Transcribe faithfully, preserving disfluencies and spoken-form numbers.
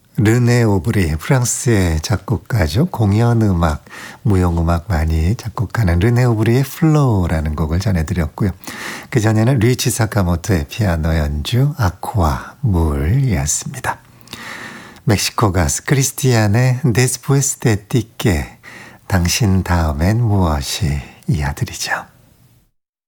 르네 오브리, 프랑스의 작곡가죠. 공연음악, 무용음악 많이 작곡하는 르네 오브리의 플로우라는 곡을 전해드렸고요. 그전에는 리치 사카모토의 피아노 연주 아쿠아, 물이었습니다. 멕시코 가수 크리스티안의 데스푸에스 데 띠께, 당신 다음엔 무엇이 이어드리죠.